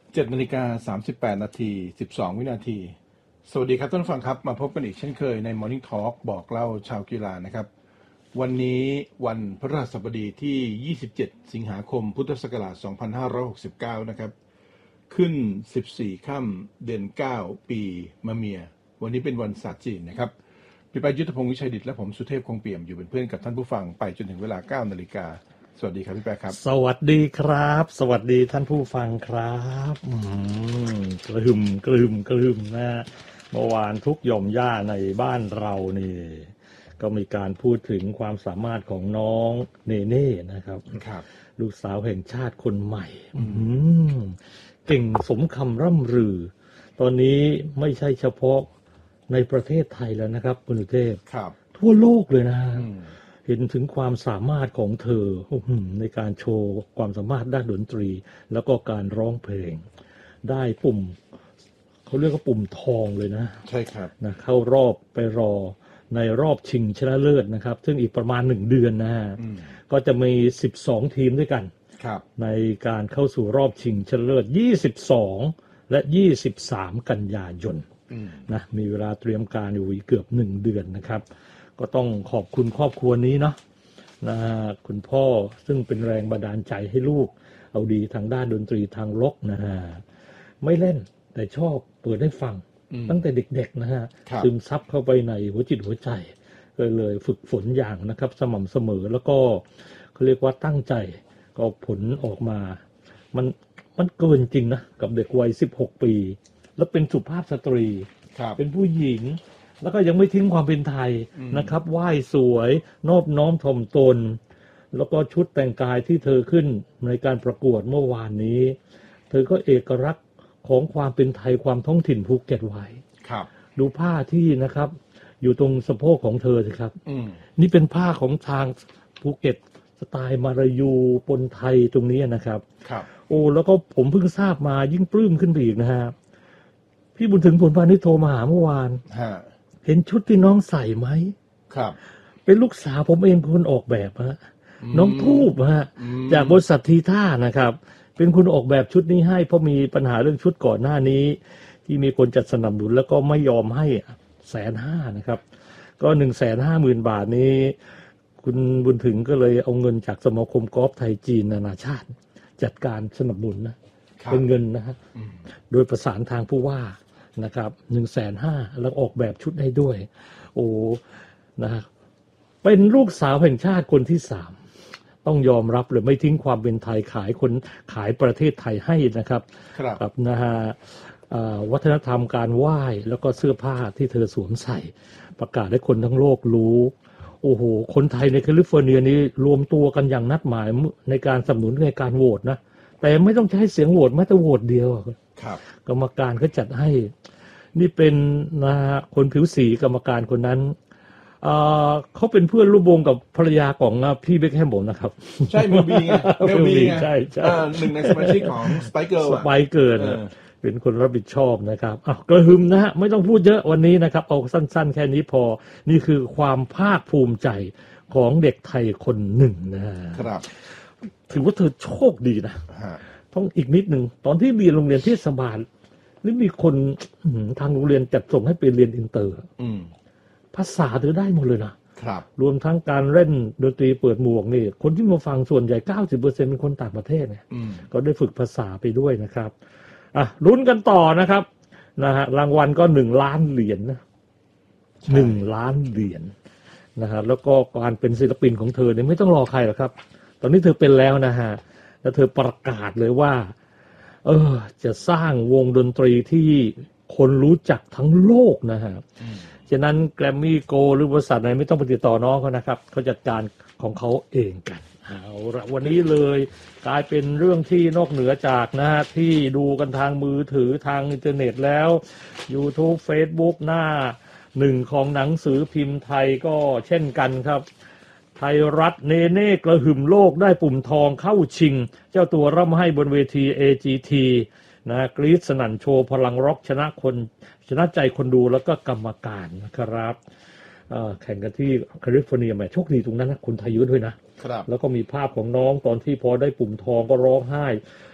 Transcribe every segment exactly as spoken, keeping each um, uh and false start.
เจ็ดนาฬิกาสามสิบแปดนาทีสิบสองวินาทีสวัสดีครับท่านผู้ฟังครับมาพบกันอีกเช่นเคยใน Morning Talk บอกเล่าชาวกีฬานะครับวันนี้วันพฤหัสบดีที่ยี่สิบเจ็ดสิงหาคมพุทธศักราชสองพันห้าร้อยหกสิบเก้านะครับขึ้นสิบสี่ค่ำเดือนเก้าปีมะเมียวันนี้เป็นวันศาสตร์จีนนะครับพี่ปายยุทธพงศ์วิชัยดิษฐ์และผมสุเทพคงเปี่ยมอยู่เป็นเพื่อนกับท่านผู้ฟังไปจนถึงเวลา เก้านาฬิกาสวัสดีครับพี่แป๊ะครับสวัสดีครับสวัสดีท่านผู้ฟังครับอืมกระหึ่มกระหึ่มกระหึ่มนะเมื่อวานทุกหย่อมย่าในบ้านเรานี่ก็มีการพูดถึงความสามารถของน้องเนเน่นะครับครับลูกสาวแห่งชาติคนใหม่อืมเก่งสมคำร่ำรือตอนนี้ไม่ใช่เฉพาะในประเทศไทยแล้วนะครับคุณสุเทพครับทั่วโลกเลยนะเห็นถึงความสามารถของเธอในการโชว์ความสามารถด้านดนตรีแล้วก็การร้องเพลงได้ปุ่มเขาเรียกว่าปุ่มทองเลยนะใช่ครับนะเข้ารอบไปรอในรอบชิงชนะเลิศนะครับซึ่งอีกประมาณหนึ่งเดือนนะฮะก็จะมีสิบสองทีมด้วยกันในการเข้าสู่รอบชิงชนะเลิศยี่สิบสองและยี่สิบสามกันยายนนะมีเวลาเตรียมการอยู่เกือบหนึ่งเดือนนะครับก็ต้องขอบคุณครอบครัวนี้เนาะนะคุณพ่อซึ่งเป็นแรงบันดาลใจให้ลูกเอาดีทางด้านดนตรีทางล็อกนะฮะไม่เล่นแต่ชอบเปิดให้ฟังตั้งแต่เด็กๆนะฮะซึมซับเข้าไปในหัวจิตหัวใจเลยเลยฝึกฝนอย่างนะครับสม่ำเสมอแล้วก็เขาเรียกว่าตั้งใจก็ผลออกมามันมันเกินจริงนะกับเด็กวัยสิบหกปีแล้วเป็นสุภาพสตรีเป็นผู้หญิงแล้วก็ยังไม่ทิ้งความเป็นไทยนะครับไหว้สวยนอบน้อมถ่อมตนแล้วก็ชุดแต่งกายที่เธอขึ้นในการประกวดเมื่อวานนี้เธอก็เอกลักษณ์ของความเป็นไทยความท้องถิ่นภูเก็ตไว้ดูผ้าที่นะครับอยู่ตรงสะโพกของเธอสิครับนี่เป็นผ้าของทางภูเก็ตสไตล์มาลายูปนไทยตรงนี้นะครับโอ้แล้วก็ผมเพิ่งทราบมายิ่งปลื้มขึ้นไปอีกนะฮะพี่บุญถึงผลพาณิชย์โทรมาหาเมื่อวานเห็นชุดที่น้องใส่ไหมครับเป็นลูกสาวผมเองเป็นคนออกแบบฮะน้องทูบฮะจากบริษัททีท่านะครับเป็นคนออกแบบชุดนี้ให้เพราะมีปัญหาเรื่องชุดก่อนหน้านี้ที่มีคนจัดสนับสนุนแล้วก็ไม่ยอมให้แสนห้านะครับก็หนึ่งแสนห้าหมื่นบาทนี้คุณบุญถึงก็เลยเอาเงินจากสมาคมกอล์ฟไทยจีนนานาชาติจัดการสนับสนุนนะเป็นเงินนะฮะโดยประสานทางผู้ว่านะครับหนึ่งแสนห้าแล้วออกแบบชุดให้ด้วยโอ้นะเป็นลูกสาวแห่งชาติคนที่สามต้องยอมรับเลยไม่ทิ้งความเป็นไทยขายคนขายประเทศไทยให้นะครับครับนะฮะวัฒนธรรมการไหว้แล้วก็เสื้อผ้าที่เธอสวมใส่ประกาศให้คนทั้งโลกรู้โอ้โหคนไทยในแคลิฟอร์เนียนี้รวมตัวกันอย่างนัดหมายในการสนับสนุนในการโหวตนะแต่ไม่ต้องใช้เสียงโหวตแม้แต่โหวตเดียวครับกรรมการเขาจัดให้นี่เป็นนะคนผิวสีกรรมการคนนั้นเอ่อเขาเป็นเพื่อนร่วมวงกับภรรยาของพี่เบคแฮมผมนะครับใช่เมลบีไงเมลบีไงใช่ใช่หนึ่งในสมาชิกของสไปเกิร์ลสไปเกิร์ลเป็นคนรับผิดชอบนะครับอ้าวกระหึ่มนะฮะไม่ต้องพูดเยอะวันนี้นะครับเอาสั้นๆแค่นี้พอนี่คือความภาคภูมิใจของเด็กไทยคนหนึ่งนะครับถือว่าเธอโชคดีนะต้องอีกนิดหนึ่งตอนที่เรียนโรงเรียนเทศบาลนี่มีคนทางโรงเรียนจัดส่งให้ไปเรียนอินเตอร์ภาษาเธอได้หมดเลยนะครับรวมทั้งการเล่นดนตรีเปิดหมวกนี่คนที่มาฟังส่วนใหญ่ เก้าสิบเปอร์เซ็นต์ เป็นคนต่างประเทศเนี่ยก็ได้ฝึกภาษาไปด้วยนะครับอ่ะลุ้นกันต่อนะครับนะฮะรางวัลก็หนึ่งล้านเหรียญนะหนึ่งล้านเหรียญนะฮะแล้วก็การเป็นศิลปินของเธอเนี่ยไม่ต้องรอใครหรอกครับตอนนี้เธอเป็นแล้วนะฮะแล้วเธอประกาศเลยว่าเออจะสร้างวงดนตรีที่คนรู้จักทั้งโลกนะฮะฉะนั้นแกรมมี่โกหรือบริษัทไหนไม่ต้องไปติดต่อน้องเขานะครับเขาจัดการของเขาเองกันเอาละวันนี้เลยกลายเป็นเรื่องที่นอกเหนือจากนะฮะที่ดูกันทางมือถือทางอินเทอร์เน็ตแล้ว YouTube Facebook หน้าหนึ่งของหนังสือพิมพ์ไทยก็เช่นกันครับไทยรัฐเนเน่กระหึ่มโลกได้ปุ่มทองเข้าชิงเจ้าตัวร่ำให้บนเวที เอ จี ที นะกรี๊ดสนั่นโชว์พลังร็อกชนะคนชนะใจคนดูแล้วก็กรรมการนะครับแข่งกันที่แคลิฟอร์เนียแหมโชคดีตรงนั้นนะคนไทยเยอะด้วยนะครับแล้วก็มีภาพของน้องตอนที่พอได้ปุ่มทองก็ร้องไห้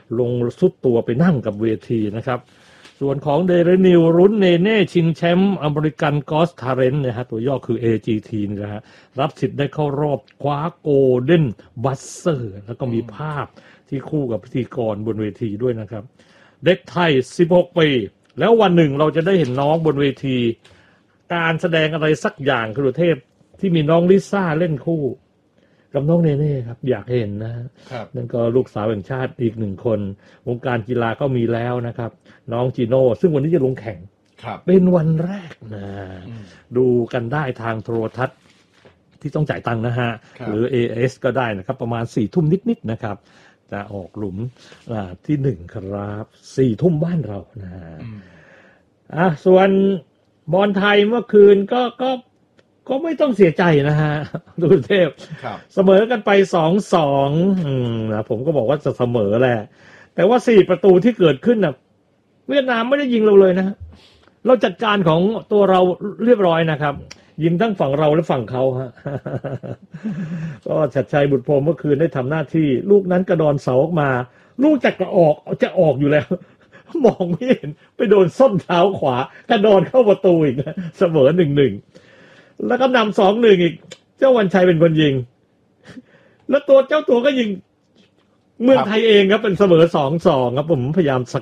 ลงสุดตัวไปนั่งกับเวทีนะครับส่วนของเดรนิวรุ้นเนเน่ชิงแชมป์อเมริกันกอล์ฟทาเลนต์นะฮะตัวย่อคือ เอ จี ที นะฮะรับสิทธิ์ได้เข้ารอบคว้าโกลเด้นบัสเซอร์แล้วก็มีภาพที่คู่กับพิธีกรบนเวทีด้วยนะครับเด็กไทยสิบหกปีแล้ววันหนึ่งเราจะได้เห็นน้องบนเวทีการแสดงอะไรสักอย่างคือเทพที่มีน้องลิซ่าเล่นคู่กับน้องเนเน่ครับอยากเห็นนะครับนั่นก็ลูกสาวแห่งชาติอีกหนึ่งคนวงการกีฬาก็มีแล้วนะครับน้องจีโน่ซึ่งวันนี้จะลงแข่งเป็นวันแรกนะดูกันได้ทางโทรทัศน์ที่ต้องจ่ายตังค์นะฮะหรือ เอ เอส ก็ได้นะครับประมาณสี่ทุ่มนิดๆนะครับจะออกหลุมที่หนึ่งครับสี่ทุ่มบ้านเรานะอ่ะส่วนบอลไทยเมื่อคืนก็ก็ก็ไม่ต้องเสียใจนะฮะดูเทพเสมอกันไปสองสองนะผมก็บอกว่าจะเสมอแหละแต่ว่าสี่ประตูที่เกิดขึ้นนะเวียดนามไม่ได้ยิงเราเลยนะเราจัดการของตัวเราเรียบร้อยนะครับยิงทั้งฝั่งเราและฝั่งเขาฮะก็ชัดชัยบุตรพรหมเมื่อคืนได้ทำหน้าที่ลูกนั้นกระดอนเสาออกมาลูกจะกระออกจะออกอยู่แล้วมองไม่เห็นไปโดนส้นเท้าขวากระดอนเข้าประตูอีกนะเสมอหนึ่งหนึ่งแล้วก็นำสองหนึ่งอีกเจ้าวันชัยเป็นคนยิงแล้วตัวเจ้าตัวก็ยิงเมืองไทยเองครับเป็นเสมอสองสองครับผมพยายามส